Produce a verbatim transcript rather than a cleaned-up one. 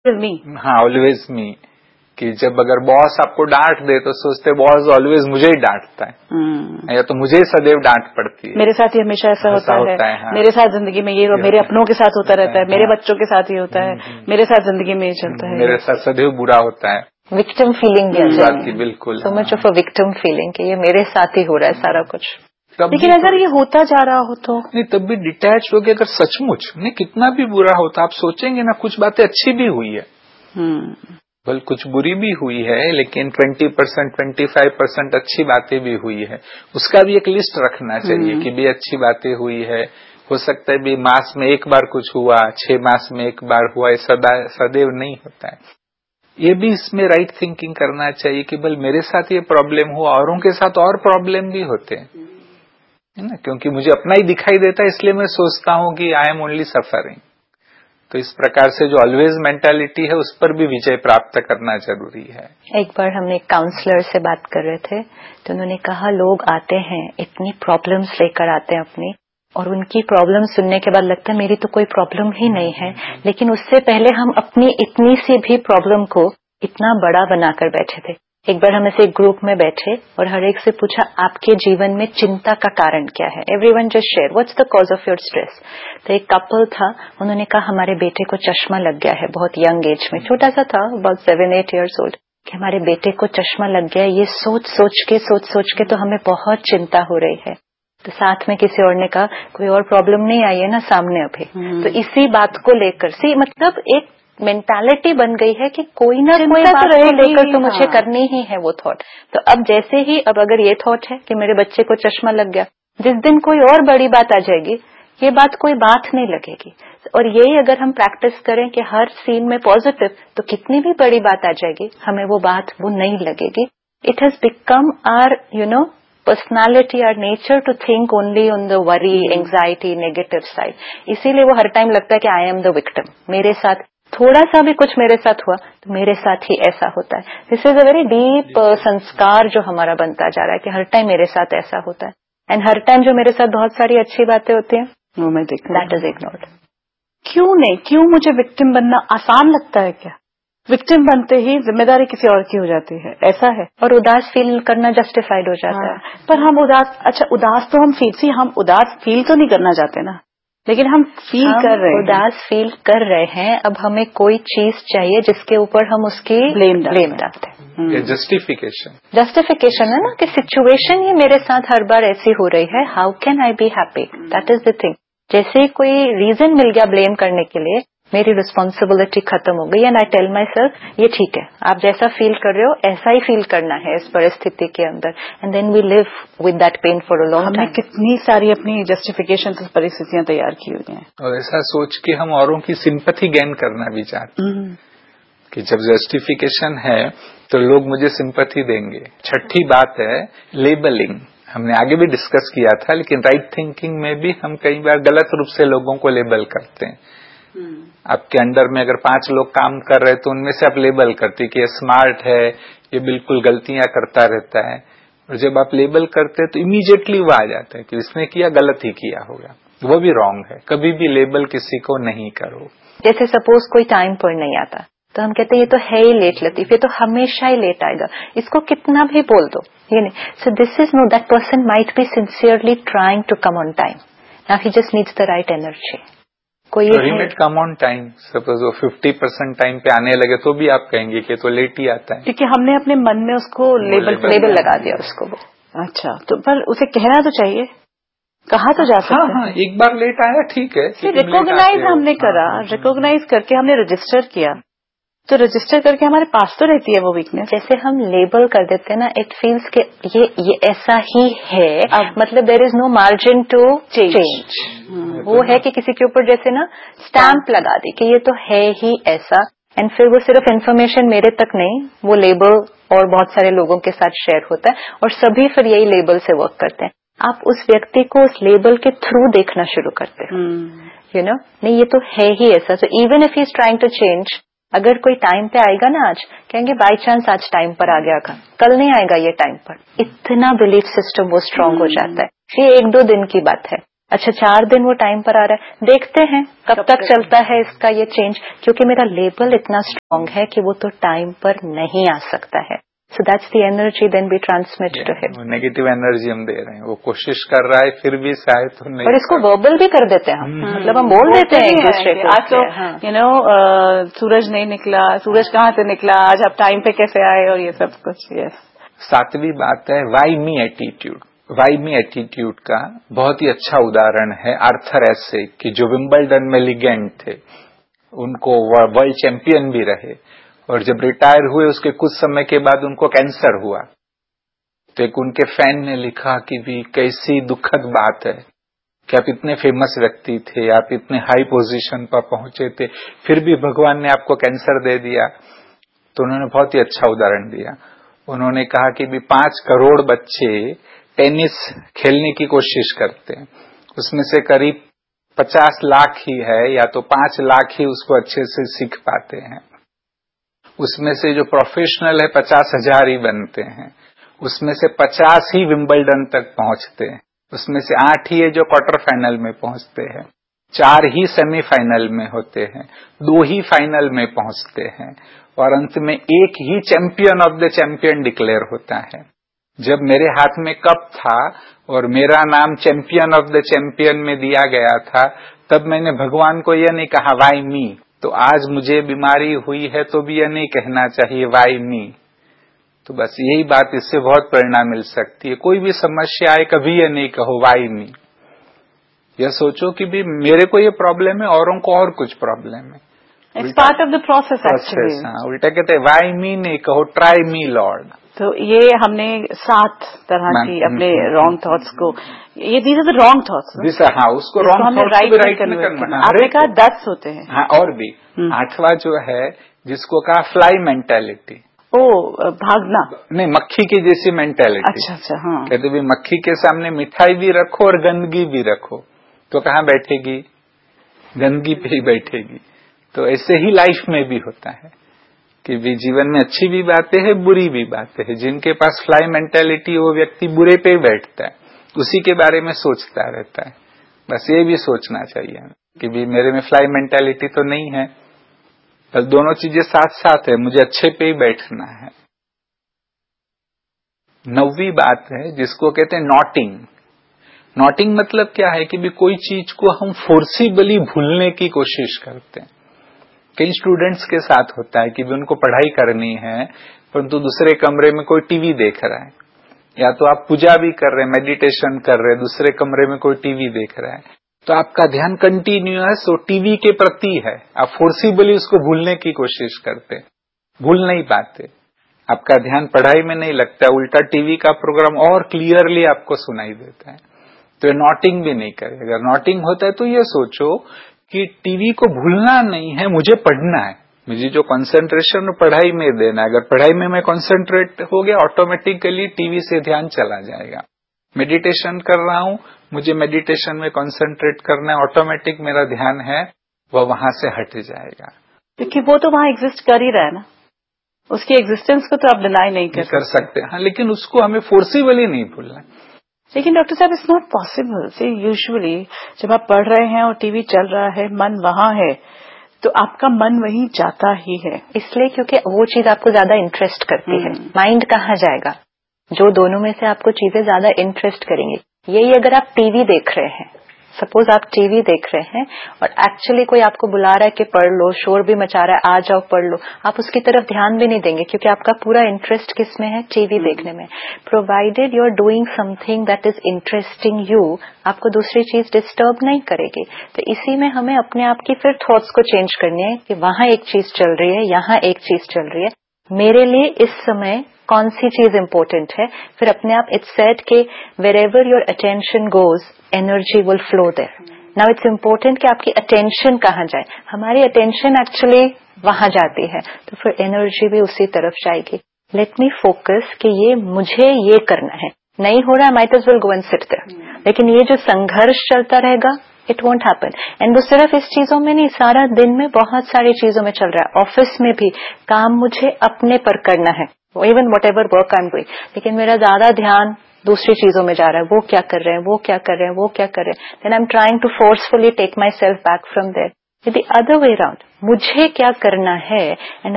मी हाँ ऑलवेज मी, कि जब अगर बॉस आपको डांट दे तो सोचते बॉस ऑलवेज मुझे ही डांटता है, hmm. या तो मुझे ही सदैव डांट पड़ती है। मेरे साथ ही हमेशा ऐसा होता, होता है, है हाँ। मेरे साथ जिंदगी में ये, ये मेरे अपनों के साथ होता रहता है, मेरे बच्चों के साथ ही होता है, मेरे साथ जिंदगी में ये चलता है, मेरे साथ सदैव बुरा होता है। विक्टिम फीलिंग भी आ जाती है, बिल्कुल so much of a victim feeling कि ये मेरे साथ ही हो रहा है सारा कुछ। लेकिन अगर ये होता जा रहा हो तो नहीं, तब भी डिटैच हो गए। अगर सचमुच नहीं कितना भी बुरा होता, आप सोचेंगे ना कुछ बातें अच्छी भी हुई है, बल कुछ बुरी भी हुई है, लेकिन twenty percent twenty five percent अच्छी बातें भी हुई है, उसका भी एक लिस्ट रखना चाहिए कि भी अच्छी बातें हुई है। हो सकता है भी मास में एक बार कुछ हुआ, छह मास में एक बार हुआ, सदा सदैव नहीं होता है। ये भी इसमें राइट थिंकिंग करना चाहिए कि बल मेरे साथ ये प्रॉब्लम हुआ, औरों के साथ और प्रॉब्लम भी होते हैं, है ना, क्योंकि मुझे अपना ही दिखाई देता है इसलिए मैं सोचता हूँ कि आई एम ओनली सफरिंग। तो इस प्रकार से जो ऑलवेज मेंटालिटी है उस पर भी विजय प्राप्त करना जरूरी है। एक बार हमने एक काउंसलर से बात कर रहे थे तो उन्होंने कहा लोग आते हैं इतनी प्रॉब्लम्स लेकर आते हैं अपनी, और उनकी प्रॉब्लम सुनने के बाद लगता है मेरी तो कोई प्रॉब्लम ही नहीं है, लेकिन उससे पहले हम अपनी इतनी सी भी प्रॉब्लम को इतना बड़ा बनाकर बैठे थे। एक बार हम ऐसे एक ग्रुप में बैठे और हर एक से पूछा आपके जीवन में चिंता का कारण क्या है, everyone just share what's the cause of your stress. तो एक कपल था, उन्होंने कहा हमारे बेटे को चश्मा लग गया है, बहुत यंग एज में, छोटा सा था, about seven eight years old, कि हमारे बेटे को चश्मा लग गया है, ये सोच सोच के सोच सोच के तो हमें बहुत चिंता हो रही है। तो साथ में किसी और ने कहा कोई और प्रॉब्लम नहीं आई है ना सामने अभी, तो इसी बात को लेकर सी मतलब एक मेंटालिटी बन गई है कि कोई ना कोई बात को लेकर तो मुझे करनी ही है वो थॉट। तो अब जैसे ही अब अगर ये थॉट है कि मेरे बच्चे को चश्मा लग गया, जिस दिन कोई और बड़ी बात आ जाएगी ये बात कोई बात नहीं लगेगी। और यही अगर हम प्रैक्टिस करें कि हर सीन में पॉजिटिव, तो कितनी भी बड़ी बात आ जाएगी हमें वो बात वो नहीं लगेगी। It has become our you know personality, our nature to think only on the worry, anxiety, negative side. इसीलिए वो हर टाइम लगता है कि आई एम द विक्टिम, मेरे साथ थोड़ा सा भी कुछ मेरे साथ हुआ तो मेरे साथ ही ऐसा होता है। This is a very deep संस्कार जो हमारा बनता जा रहा है कि हर टाइम मेरे साथ ऐसा होता है, एंड हर टाइम जो मेरे साथ बहुत सारी अच्छी बातें होती हैं वो मैं देख दैट इज इग्नोर्ड। क्यों नहीं, क्यों मुझे विक्टिम बनना आसान लगता है? क्या विक्टिम बनते ही जिम्मेदारी किसी और की हो जाती है, ऐसा है? और उदास फील करना जस्टिफाइड हो जाता हाँ, है। पर हम उदास, अच्छा उदास तो हम फील सी हम उदास फील तो नहीं करना चाहते ना, लेकिन हम फील हम कर रहे हैं, उदास फील कर रहे हैं। अब हमें कोई चीज चाहिए जिसके ऊपर हम उसकी ब्लेम ब्लेम डालते हैं, जस्टिफिकेशन जस्टिफिकेशन है ना कि सिचुएशन ही मेरे साथ हर बार ऐसी हो रही है, how can I be happy, that is the thing. जैसे ही कोई रीजन मिल गया ब्लेम करने के लिए, मेरी रिस्पॉन्सिबिलिटी खत्म हो गई, and I tell my self ये ठीक है, आप जैसा फील कर रहे हो ऐसा ही फील करना है इस परिस्थिति के अंदर, and then we live with that pain for a long time. हमने कितनी सारी अपनी जस्टिफिकेशन परिस्थितियां तैयार की हुई हैं, और ऐसा सोच के हम औरों की सिंपैथी गेन करना भी चाहते हैं कि जब जस्टिफिकेशन है तो लोग मुझे सिंपैथी देंगे। छठी बात है लेबलिंग, हमने आगे भी डिस्कस किया था, लेकिन राइट थिंकिंग में भी हम कई बार गलत रूप से लोगों को लेबल करते हैं। आपके अंडर में अगर पांच लोग काम कर रहे हैं तो उनमें से आप लेबल करते कि ये स्मार्ट है, ये बिल्कुल गलतियां करता रहता है, और जब आप लेबल करते हैं तो इमीडिएटली वो आ जाता है कि इसने किया गलत ही किया होगा, वो भी रॉन्ग है। कभी भी लेबल किसी को नहीं करो। जैसे सपोज कोई टाइम पर नहीं आता तो हम कहते हैं ये तो है ही लेट लतीफ, ये तो हमेशा ही लेट आएगा, इसको कितना भी बोल दो ये नहीं। So this is no, that person might be sincerely trying to come on time, now he just needs the right energy. कोई limit come on time, suppose वो फिफ्टी परसेंट टाइम पे आने लगे तो भी आप कहेंगे कि तो लेट ही आता है, क्योंकि हमने अपने मन में उसको लेबल लेबल लगा दिया उसको। वो अच्छा, तो पर उसे कहना तो चाहिए, कहा तो जा सकता हाँ, हाँ, एक बार लेट आया ठीक है, रिकॉग्नाइज हमने करा, रिकॉग्नाइज करके हमने रजिस्टर किया, तो रजिस्टर करके हमारे पास तो रहती है वो वीकनेस। जैसे हम लेबल कर देते हैं ना, इट फील्स के ये ये ऐसा ही है, अब मतलब there is no margin to change. वो है कि किसी के ऊपर जैसे ना स्टैंप लगा दी कि ये तो है ही ऐसा, एंड फिर वो सिर्फ इन्फॉर्मेशन मेरे तक नहीं, वो लेबल और बहुत सारे लोगों के साथ शेयर होता है, और सभी फिर यही लेबल से वर्क करते हैं। आप उस व्यक्ति को उस लेबल के थ्रू देखना शुरू करते हो, यू नो, नहीं ये तो है ही ऐसा। So even if he is trying to change, अगर कोई टाइम पे आएगा ना, आज कहेंगे बाय चांस आज टाइम पर आ गया था, कल नहीं आएगा ये टाइम पर। इतना बिलीफ सिस्टम वो स्ट्रांग हो जाता है। ये एक दो दिन की बात है, अच्छा चार दिन वो टाइम पर आ रहा है, देखते हैं कब, कब तक चलता है इसका ये चेंज, क्योंकि मेरा लेबल इतना स्ट्रांग है कि वो तो टाइम पर नहीं आ सकता है. So that's the energy then we transmit to him. Negative energy हम दे रहे हैं, वो कोशिश कर रहा है फिर भी शायद तो नहीं. और इसको वर्बल भी कर देते हैं हम, मतलब हम बोल देते हैं एक दूसरे को. आज तो यू नो सूरज नहीं निकला, सूरज कहाँ से निकला, आज आप टाइम पे कैसे आए, और ये सब कुछ. यस. सातवीं बात है why me attitude. Why me attitude का बहुत ही अच्छा उदाहरण है आर्थर एसे कि जो विंबलडन में लीजेंड थे, उनको वर्ल्ड चैंपियन भी रहे, और जब रिटायर हुए उसके कुछ समय के बाद उनको कैंसर हुआ. तो एक उनके फैन ने लिखा कि भी कैसी दुखद बात है कि आप इतने फेमस व्यक्ति थे, आप इतने हाई पोजीशन पर पहुंचे थे, फिर भी भगवान ने आपको कैंसर दे दिया. तो उन्होंने बहुत ही अच्छा उदाहरण दिया. उन्होंने कहा कि भी पांच करोड़ बच्चे टेनिस खेलने की कोशिश करते हैं, उसमें से करीब पचास लाख ही है या तो पांच लाख ही उसको अच्छे से सीख पाते हैं. उसमें से जो प्रोफेशनल है पचास हजार ही बनते हैं, उसमें से पचास ही विंबलडन तक पहुंचते हैं, उसमें से आठ ही है जो क्वार्टर फाइनल में पहुंचते हैं, चार ही सेमीफाइनल में होते हैं, दो ही फाइनल में पहुंचते हैं, और अंत में एक ही champion of the champion declare होता है. जब मेरे हाथ में कप था और मेरा नाम चैंपियन ऑफ द चैंपियन में दिया गया था, तब मैंने भगवान को यह नहीं कहा वाई मी. तो आज मुझे बीमारी हुई है तो भी यह नहीं कहना चाहिए वाई मी. तो बस यही बात, इससे बहुत प्रेरणा मिल सकती है. कोई भी समस्या आए कभी यह नहीं कहो वाई मी. यह सोचो कि भी मेरे को ये प्रॉब्लम है, औरों को और कुछ प्रॉब्लम है. It's part of the process actually. हाँ, उल्टा कहते हैं वाई मी नहीं कहो, ट्राई मी लॉर्ड. तो ये हमने सात तरह की अपने रॉन्ग थॉट्स को, ये these are the wrong thoughts. हाँ, उसको रॉन्ग थॉट्स को राइट करना. आपने कहा दस होते हैं. हाँ, और भी आठवां जो है जिसको कहा फ्लाई मेंटेलिटी. ओ, भागना नहीं, मक्खी की जैसी मेंटेलिटी. अच्छा अच्छा. हाँ, कहते भी मक्खी के सामने मिठाई भी रखो और गंदगी भी रखो तो कहाँ बैठेगी, गंदगी पे ही बैठेगी. तो ऐसे ही लाइफ में भी होता है कि भी जीवन में अच्छी भी बातें हैं, बुरी भी बातें हैं. जिनके पास फ्लाई मेंटेलिटी, वो व्यक्ति बुरे पे ही बैठता है, उसी के बारे में सोचता रहता है. बस ये भी सोचना चाहिए कि भी मेरे में फ्लाई मेंटेलिटी तो नहीं है, बस दोनों चीजें साथ साथ है, मुझे अच्छे पे ही बैठना है. नौवीं बात है जिसको कहते हैं नॉटिंग. नॉटिंग मतलब क्या है कि भी कोई चीज को हम फोर्सिबली भूलने की कोशिश करते हैं. कई स्टूडेंट्स के साथ होता है कि भी उनको पढ़ाई करनी है, परंतु दूसरे कमरे में कोई टीवी देख रहा है, या तो आप पूजा भी कर रहे हैं, मेडिटेशन कर रहे हैं, दूसरे कमरे में कोई टीवी देख रहा है, तो आपका ध्यान कंटिन्यूअस वो टीवी के प्रति है. आप फोर्सिबली उसको भूलने की कोशिश करते, भूल नहीं पाते, आपका ध्यान पढ़ाई में नहीं लगता, उल्टा टीवी का प्रोग्राम और क्लियरली आपको सुनाई देता है. तो ये नॉटिंग भी नहीं करे. अगर नॉटिंग होता है तो ये सोचो कि टीवी को भूलना नहीं है, मुझे पढ़ना है, मुझे जो कंसंट्रेशन पढ़ाई में देना है. अगर पढ़ाई में मैं कंसंट्रेट हो गया, ऑटोमेटिकली टीवी से ध्यान चला जाएगा. मेडिटेशन कर रहा हूं, मुझे मेडिटेशन में कंसंट्रेट करना है, ऑटोमेटिक मेरा ध्यान है वह वहां से हट जाएगा. क्योंकि वो तो वहां एग्जिस्ट कर ही रहा है ना, उसकी एग्जिस्टेंस को तो आप डिनाई नहीं कर, कर सकते. हाँ, लेकिन उसको हमें फोर्सिबली नहीं भूलना. लेकिन डॉक्टर साहब इट्स नॉट पॉसिबल. से यूजुअली जब आप पढ़ रहे हैं और टीवी चल रहा है, मन वहां है, तो आपका मन वहीं जाता ही है. इसलिए क्योंकि वो चीज आपको ज्यादा इंटरेस्ट करती है. माइंड कहाँ जाएगा? जो दोनों में से आपको चीजें ज्यादा इंटरेस्ट करेंगी. यही अगर आप टीवी देख रहे हैं, सपोज आप टीवी देख रहे हैं और एक्चुअली कोई आपको बुला रहा है कि पढ़ लो, शोर भी मचा रहा है, आ जाओ पढ़ लो, आप उसकी तरफ ध्यान भी नहीं देंगे क्योंकि आपका पूरा इंटरेस्ट किस में है? टीवी देखने में. Provided you are doing something that is interesting you, आपको दूसरी चीज डिस्टर्ब नहीं करेगी. तो इसी में हमें अपने आप की फिर थॉट्स को चेंज करनी है कि वहां एक चीज चल रही है, यहाँ एक चीज चल रही है, मेरे लिए इस समय कौन सी चीज इंपॉर्टेंट है. फिर अपने आप इट्स सेड के where ever your attention goes energy will flow there. Now it's important कि आपकी अटेंशन कहाँ जाए. हमारी अटेंशन एक्चुअली वहां जाती है तो फिर एनर्जी भी उसी तरफ जाएगी. लेट मी फोकस कि ये मुझे ये करना है, नहीं हो रहा, might as well go and sit there. लेकिन ये जो संघर्ष चलता रहेगा इट वोंट हैपन। एंड वो सिर्फ इस चीजों में नहीं, सारा दिन में बहुत सारी चीजों में चल रहा है। ऑफिस में भी काम मुझे अपने पर करना है, even what ever work I am doing, लेकिन मेरा ज्यादा ध्यान दूसरी चीजों में जा रहा है। वो क्या कर रहे हैं, वो क्या कर रहे हैं, वो क्या कर रहे हैं। Then I am trying to forcefully take my self back from there. The other way around, मुझे क्या करना है, एंड